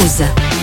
News.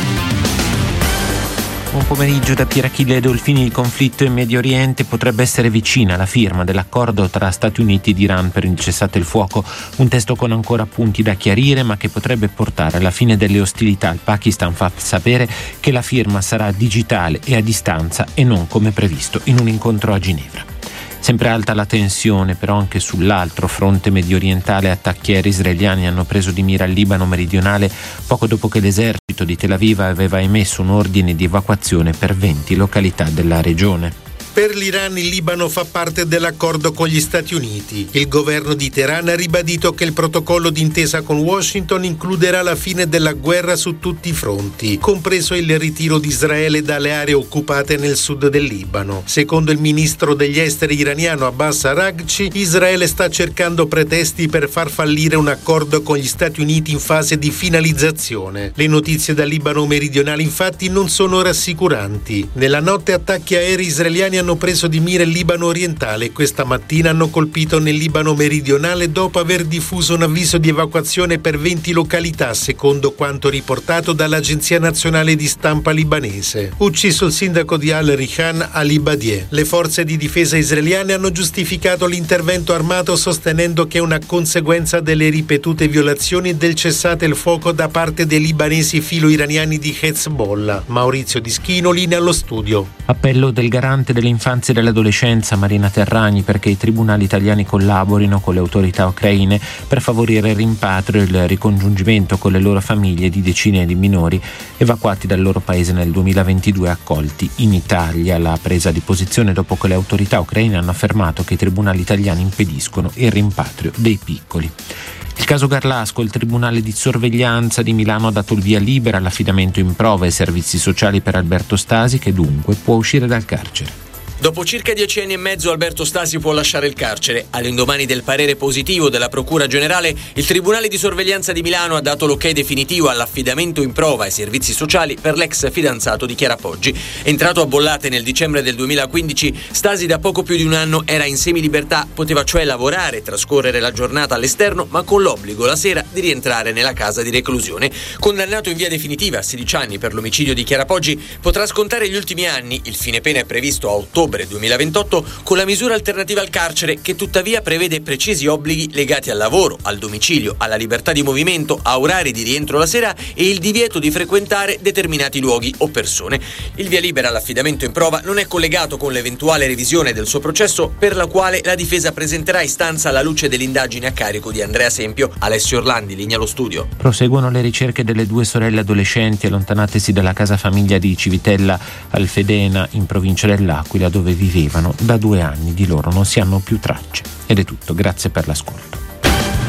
Buon pomeriggio da Pier Achille Dolfini. Il conflitto in Medio Oriente potrebbe essere vicina alla firma dell'accordo tra Stati Uniti ed Iran per il cessate il fuoco, un testo con ancora punti da chiarire ma che potrebbe portare alla fine delle ostilità. Il Pakistan fa sapere che la firma sarà digitale e a distanza e non come previsto in un incontro a Ginevra. Sempre alta la tensione però anche sull'altro fronte mediorientale. Attacchi aerei israeliani hanno preso di mira il Libano meridionale poco dopo che l'esercito di Tel Aviv aveva emesso un ordine di evacuazione per 20 località della regione. Per l'Iran il Libano fa parte dell'accordo con gli Stati Uniti. Il governo di Teheran ha ribadito che il protocollo d'intesa con Washington includerà la fine della guerra su tutti i fronti, compreso il ritiro di Israele dalle aree occupate nel sud del Libano. Secondo il ministro degli esteri iraniano Abbas Araghchi, Israele sta cercando pretesti per far fallire un accordo con gli Stati Uniti in fase di finalizzazione. Le notizie dal Libano meridionale infatti non sono rassicuranti. Nella notte attacchi aerei israeliani hanno preso di mira il Libano orientale e questa mattina hanno colpito nel Libano meridionale dopo aver diffuso un avviso di evacuazione per 20 località, secondo quanto riportato dall'Agenzia Nazionale di Stampa libanese. Ucciso il sindaco di Al-Rihan Ali Badieh. Le forze di difesa israeliane hanno giustificato l'intervento armato sostenendo che è una conseguenza delle ripetute violazioni del cessate il fuoco da parte dei libanesi filo-iraniani di Hezbollah. Maurizio Dischino, linea allo studio. Appello del garante dell'infanzia e dell'adolescenza Marina Terragni perché i tribunali italiani collaborino con le autorità ucraine per favorire il rimpatrio e il ricongiungimento con le loro famiglie di decine di minori evacuati dal loro paese nel 2022 accolti in Italia. La presa di posizione dopo che le autorità ucraine hanno affermato che i tribunali italiani impediscono il rimpatrio dei piccoli. Il caso Garlasco, il Tribunale di Sorveglianza di Milano ha dato il via libera all'affidamento in prova ai servizi sociali per Alberto Stasi, che dunque può uscire dal carcere. Dopo circa 10 anni e mezzo Alberto Stasi può lasciare il carcere. All'indomani del parere positivo della Procura Generale, il Tribunale di Sorveglianza di Milano ha dato l'ok definitivo all'affidamento in prova ai servizi sociali per l'ex fidanzato di Chiara Poggi. Entrato a Bollate nel dicembre del 2015, Stasi da poco più di un anno era in semilibertà, poteva cioè lavorare e trascorrere la giornata all'esterno, ma con l'obbligo la sera di rientrare nella casa di reclusione. Condannato in via definitiva a 16 anni per l'omicidio di Chiara Poggi, potrà scontare gli ultimi anni. Il fine pena è previsto a ottobre 2028 con la misura alternativa al carcere, che tuttavia prevede precisi obblighi legati al lavoro, al domicilio, alla libertà di movimento, a orari di rientro la sera e il divieto di frequentare determinati luoghi o persone. Il via libera all'affidamento in prova non è collegato con l'eventuale revisione del suo processo, per la quale la difesa presenterà istanza alla luce delle indagini a carico di Andrea Sempio. Alessio Orlandi, linea allo studio. Proseguono le ricerche delle due sorelle adolescenti allontanatesi dalla casa famiglia di Civitella Alfedena in provincia dell'Aquila, dove vivevano da 2 anni. Di loro non si hanno più tracce. Ed è tutto, grazie per l'ascolto.